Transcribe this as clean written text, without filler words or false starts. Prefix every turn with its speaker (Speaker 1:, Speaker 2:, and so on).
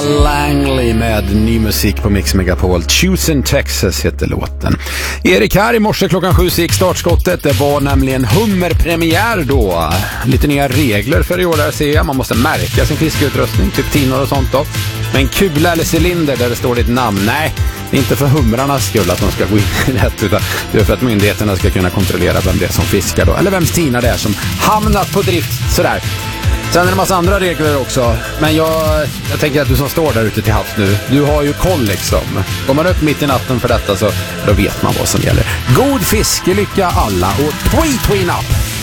Speaker 1: Langley med ny musik på Mix Megapol. Choosing Texas heter låten. Erik här, i morse klockan 7 gick startskottet. Det var nämligen hummerpremiär då. Lite nya regler för i år där ser jag. Man måste märka sin fiskeutrustning, typ tinor och sånt då. Men kula eller cylinder där det står ditt namn, nej. Inte för humrarnas skull att de ska gå in i rätt, utan det är för att myndigheterna ska kunna kontrollera vem det är som fiskar då. Eller vems tina det är som hamnat på drift, sådär. Sen är det en massa andra regler också. Men jag tänker att du som står där ute till havs nu, du har ju koll liksom. Går man upp mitt i natten för detta så då vet man vad som gäller. God fiskelycka alla och tweet up!